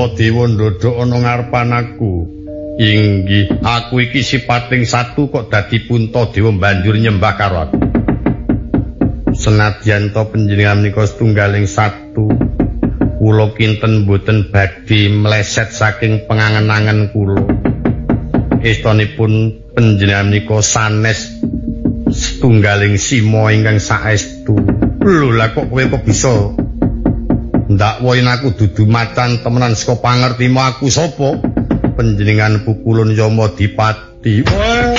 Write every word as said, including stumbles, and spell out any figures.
Dewa ndodok ana ngarepan aku. Inggih, aku iki sipating satu kok dadi Puntadewa banjur nyembah karo aku. Senadyan to panjenengan menika setunggaling satu, kula kinten boten badhe meleset saking pengangen-angen kula. Estanipun panjenengan menika sanes setunggaling sima ingkang saestu. Lho lah kok kowe kok bisa ndakwa yen aku dudu macan temenan saka pangertimu aku sapa? Panjenengan Pukulun Yamadipati. Wah.